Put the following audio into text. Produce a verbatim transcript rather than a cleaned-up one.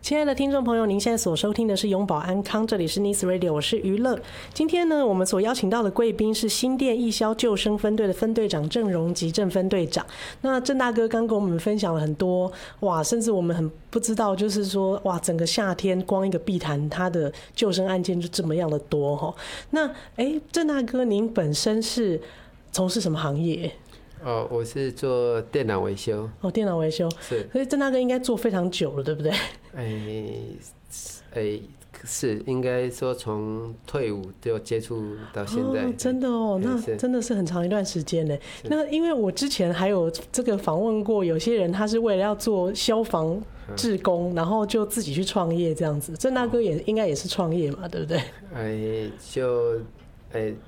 亲爱的听众朋友，您现在所收听的是永保安康，这里是 Nice Radio， 我是娱乐。今天呢，我们所邀请到的贵宾是新店义消救生分队的分队长郑荣吉郑分队长。那郑大哥刚跟我们分享了很多，哇，甚至我们很不知道，就是说，哇，整个夏天光一个碧潭，它的救生案件就这么样的多哈。那，哎，郑大哥，您本身是从事什么行业？ 哦，我是做电脑维修。 哦，电脑维修是，所以郑大哥应该做非常久了，对不对？ 哎、哎，是应该说从退伍就接触到现在。 哦，真的哦，那真的是很长一段时间呢。那因为我之前还有这个访问过，有些人他是为了要做消防志工，嗯、然后就自己去创业这样子。郑大哥也应该也是创业嘛，对不对？ 哎，就。哎，